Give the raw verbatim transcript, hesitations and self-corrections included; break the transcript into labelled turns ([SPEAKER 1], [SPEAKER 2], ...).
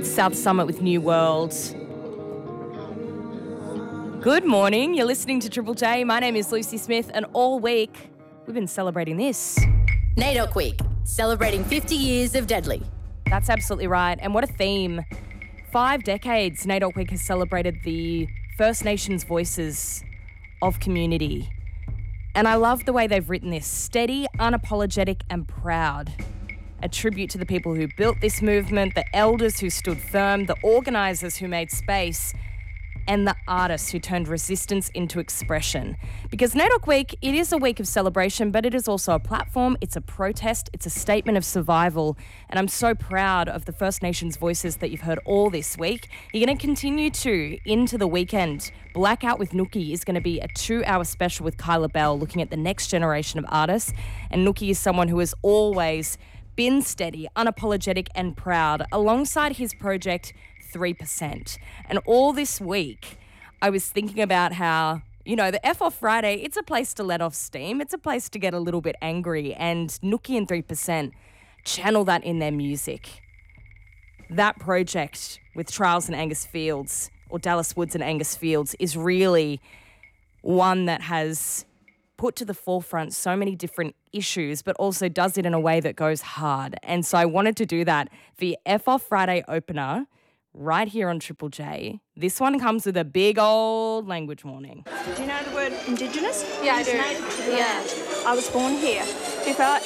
[SPEAKER 1] South Summit with New World. Good morning. You're listening to Triple J. My name is Lucy Smith, and all week we've been celebrating this.
[SPEAKER 2] NAIDOC Week, celebrating fifty years of Deadly.
[SPEAKER 1] That's absolutely right. And what a theme. Five decades, NAIDOC Week has celebrated the First Nations voices of community. And I love the way they've written this. Steady, unapologetic and proud. A tribute to the people who built this movement, the elders who stood firm, the organisers who made space, and the artists who turned resistance into expression. Because NAIDOC Week, it is a week of celebration, but it is also a platform, it's a protest, it's a statement of survival. And I'm so proud of the First Nations voices that you've heard all this week. You're going to continue to into the weekend. Blackout with Nookie is going to be a two-hour special with Kyla Bell, looking at the next generation of artists. And Nookie is someone who has always been steady, unapologetic and proud, alongside his project three percent. And all this week, I was thinking about how, you know, the F Off Friday, it's a place to let off steam. It's a place to get a little bit angry. And Nookie and three percent channel that in their music. That project with Trials and Angus Fields, or Dallas Woods and Angus Fields, is really one that has put to the forefront so many different issues, but also does it in a way that goes hard. And so I wanted to do that for your F Off Friday opener right here on Triple J. This one comes with a big old language warning.
[SPEAKER 3] Do you know the word Indigenous?
[SPEAKER 4] Yeah, I
[SPEAKER 3] It's
[SPEAKER 4] do.
[SPEAKER 3] native to the
[SPEAKER 4] Yeah.
[SPEAKER 3] land. I was born here. If I